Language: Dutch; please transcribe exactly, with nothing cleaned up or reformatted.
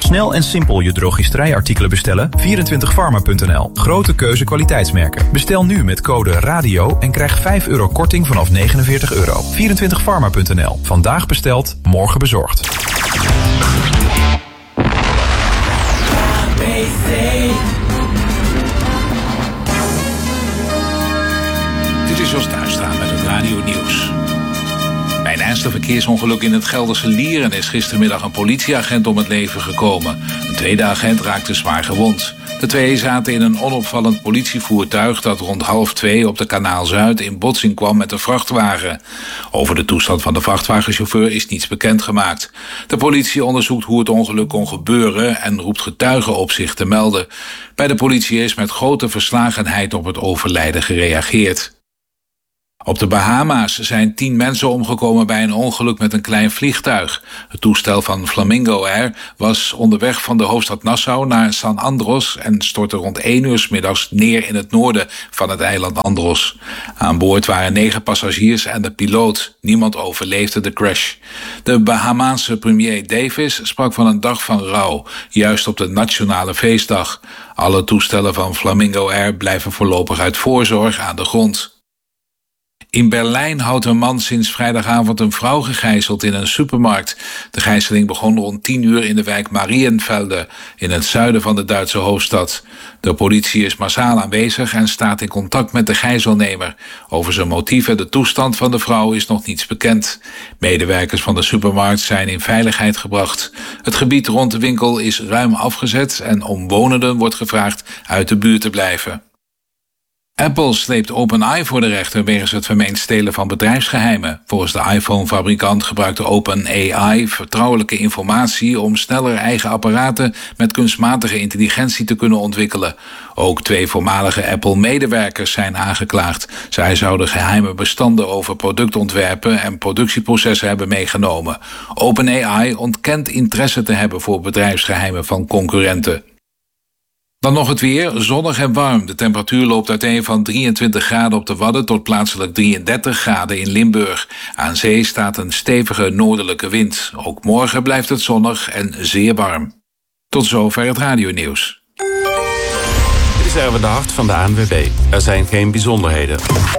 Snel en simpel je drogisterijartikelen bestellen? vierentwintig pharma punt n l. Grote keuze kwaliteitsmerken. Bestel nu met code RADIO en krijg vijf euro korting vanaf negenenveertig euro. vierentwintig pharma punt n l. Vandaag besteld, morgen bezorgd. Dit is Jos Tuinstra met het Radio Nieuws. Bij een ernstig verkeersongeluk in het Gelderse Lieren is gistermiddag een politieagent om het leven gekomen. Een tweede agent raakte zwaar gewond. De twee zaten in een onopvallend politievoertuig dat rond half twee op de Kanaal Zuid in botsing kwam met een vrachtwagen. Over de toestand van de vrachtwagenchauffeur is niets bekendgemaakt. De politie onderzoekt hoe het ongeluk kon gebeuren en roept getuigen op zich te melden. Bij de politie is met grote verslagenheid op het overlijden gereageerd. Op de Bahama's zijn tien mensen omgekomen bij een ongeluk met een klein vliegtuig. Het toestel van Flamingo Air was onderweg van de hoofdstad Nassau naar San Andros en stortte rond één uur 's middags neer in het noorden van het eiland Andros. Aan boord waren negen passagiers en de piloot. Niemand overleefde de crash. De Bahamaanse premier Davis sprak van een dag van rouw, juist op de nationale feestdag. Alle toestellen van Flamingo Air blijven voorlopig uit voorzorg aan de grond. In Berlijn houdt een man sinds vrijdagavond een vrouw gegijzeld in een supermarkt. De gijzeling begon rond tien uur in de wijk Marienfelde, in het zuiden van de Duitse hoofdstad. De politie is massaal aanwezig en staat in contact met de gijzelnemer. Over zijn motief en de toestand van de vrouw is nog niets bekend. Medewerkers van de supermarkt zijn in veiligheid gebracht. Het gebied rond de winkel is ruim afgezet en omwonenden wordt gevraagd uit de buurt te blijven. Apple sleept OpenAI voor de rechter wegens het vermeend stelen van bedrijfsgeheimen. Volgens de iPhone-fabrikant gebruikte OpenAI vertrouwelijke informatie om sneller eigen apparaten met kunstmatige intelligentie te kunnen ontwikkelen. Ook twee voormalige Apple-medewerkers zijn aangeklaagd. Zij zouden geheime bestanden over productontwerpen en productieprocessen hebben meegenomen. OpenAI ontkent interesse te hebben voor bedrijfsgeheimen van concurrenten. Dan nog het weer, zonnig en warm. De temperatuur loopt uiteen van drieëntwintig graden op de Wadden tot plaatselijk drieëndertig graden in Limburg. Aan zee staat een stevige noordelijke wind. Ook morgen blijft het zonnig en zeer warm. Tot zover het radionieuws. Dit is Erwin de Hart van de A N W B. Er zijn geen bijzonderheden.